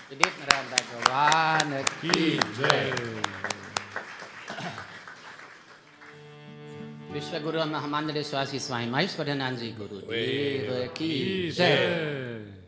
દિલીપ નારાયણ ભગવાન કી જય. વિશ્વગુરુ મહામાંડલેશ્વાસી સ્વામી મહેશ્વરાનંદજી ગુરુદેવ કી જય.